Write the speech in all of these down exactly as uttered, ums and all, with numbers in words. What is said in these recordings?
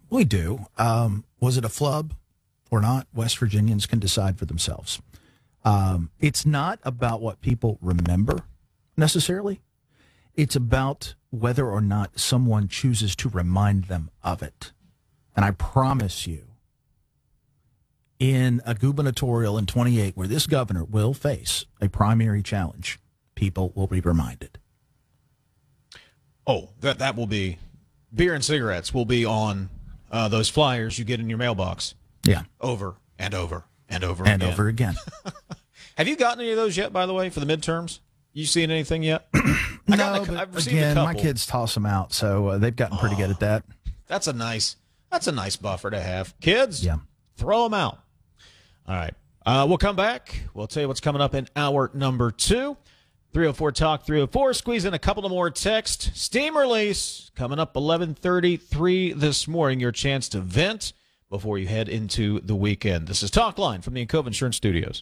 We do. Um, was it a flub or not? West Virginians can decide for themselves. Um, it's not about what people remember necessarily. It's about whether or not someone chooses to remind them of it. And I promise you, in a gubernatorial in twenty-eight, where this governor will face a primary challenge, people will be reminded. Oh, that that will be beer and cigarettes will be on uh, those flyers you get in your mailbox. Yeah. Over and over and over and again. over again. Have you gotten any of those yet, by the way, for the midterms? You seen anything yet? No, I but I've received again, a my kids toss them out, so uh, they've gotten pretty oh, good at that. That's a nice that's a nice buffer to have. Kids, yeah. throw them out. All right. Uh, we'll come back. We'll tell you what's coming up in hour number two. three oh four Talk three oh four. Squeeze in a couple of more text. Steam release coming up eleven thirty-three this morning. Your chance to vent before you head into the weekend. This is Talk Line from the Encova Insurance Studios.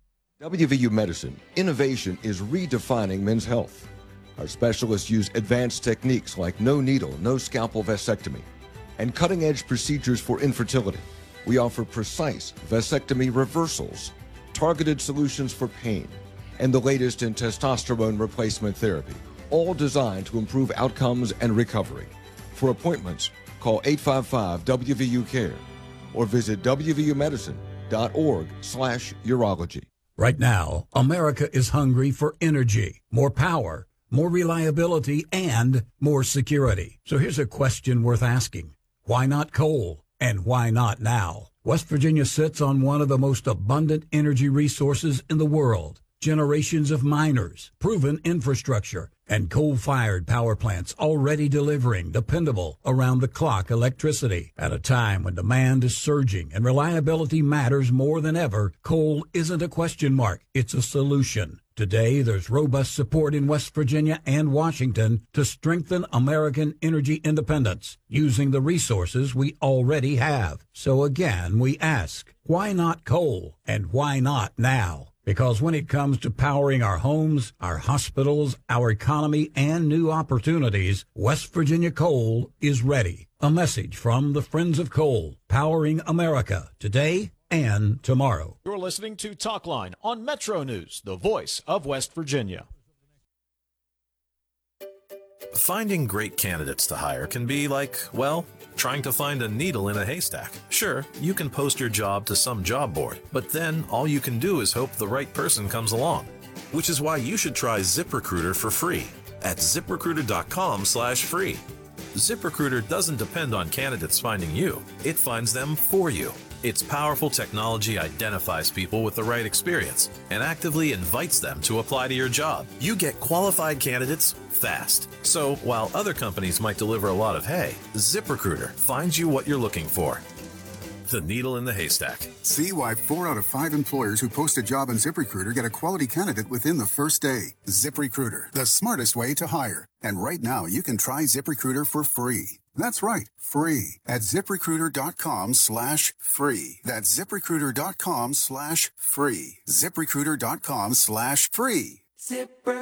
W V U Medicine, innovation is redefining men's health. Our specialists use advanced techniques like no needle, no scalpel vasectomy, and cutting-edge procedures for infertility. We offer precise vasectomy reversals, targeted solutions for pain, and the latest in testosterone replacement therapy, all designed to improve outcomes and recovery. For appointments, call eight five five W V U care or visit w v u medicine dot org slash urology. Right now, America is hungry for energy, more power, more reliability, and more security. So here's a question worth asking. Why not coal? And why not now? West Virginia sits on one of the most abundant energy resources in the world. Generations of miners, proven infrastructure, and coal-fired power plants already delivering dependable, around-the-clock electricity. At a time when demand is surging and reliability matters more than ever, coal isn't a question mark, it's a solution. Today, there's robust support in West Virginia and Washington to strengthen American energy independence using the resources we already have. So again, we ask, why not coal? And why not now? Because when it comes to powering our homes, our hospitals, our economy, and new opportunities, West Virginia Coal is ready. A message from the Friends of Coal, powering America today and tomorrow. You're listening to Talk Line on Metro News, the voice of West Virginia. Finding great candidates to hire can be like, well, trying to find a needle in a haystack. Sure, you can post your job to some job board, but then all you can do is hope the right person comes along. Which is why you should try ZipRecruiter for free at ZipRecruiter.com slash free. ZipRecruiter doesn't depend on candidates finding you. It finds them for you. Its powerful technology identifies people with the right experience and actively invites them to apply to your job. You get qualified candidates fast. So while other companies might deliver a lot of hay, ZipRecruiter finds you what you're looking for. The needle in the haystack. See why four out of five employers who post a job on ZipRecruiter get a quality candidate within the first day. ZipRecruiter, the smartest way to hire. And right now, you can try ZipRecruiter for free. That's right, free at ZipRecruiter.com slash free. That's ZipRecruiter.com slash free. ZipRecruiter.com slash free. Zipper.